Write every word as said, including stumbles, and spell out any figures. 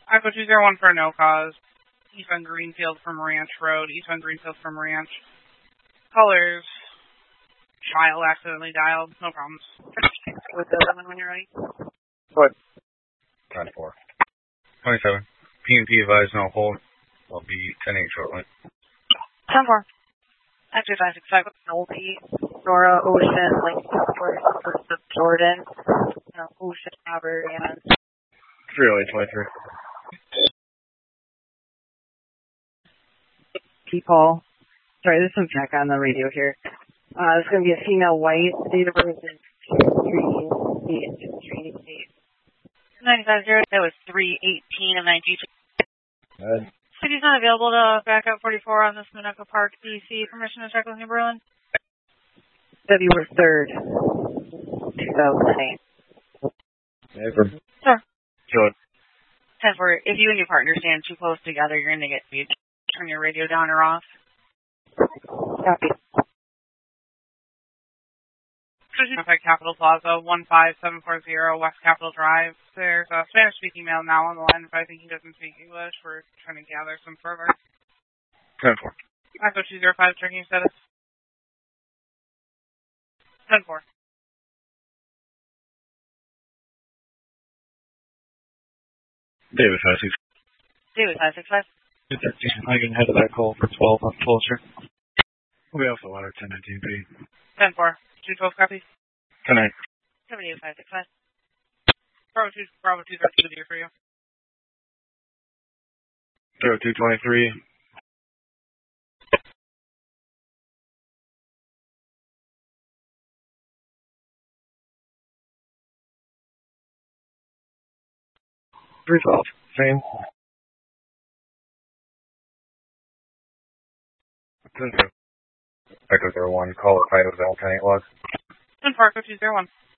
Echo two zero one for no cause. East on Greenfield from Ranch Road. East on Greenfield from Ranch. Colors. Child accidentally dialed. No problems. With the other one when you're ready. What? ten four. twenty-seven. P and P advised no hold. Will be ten eight shortly. ten four. Active five six five. Nolte. Nora, Ocean, Link, First of Jordan. No, Ocean, Robert, and. three oh eight twenty-three. People. Sorry, there's some check on the radio here. Uh, it's going to be a female white. Date of birth is three eight. ninety-five zero. That was three eighteen of ninety-two. Good. City's not available to back up forty-four on this Minocqua Park, D C. Permission to check with New Berlin? February third, two thousand eight. Never. Sure. Sure. ten four. If you and your partner stand too close together, you're going to get beat. Turn your radio down or off. Copy. Capitol Plaza, one five seven four zero West Capitol Drive. There's a Spanish-speaking male now on the line. If I think he doesn't speak English, we're trying to gather some further. ten four. Echo two zero five, checking status. ten four. David five six. David five six five. I can head to that call for twelve on closer. We'll be off the water, ten nineteen P. ten four. two twelve copies. ten eight. seven eight five six five. Bravo two, Bravo two zero two here for you. zero two twenty-three. three twelve. Same. ten two. Echo zero one. Call it five of L ten eight logs. ten four, Echo two zero one.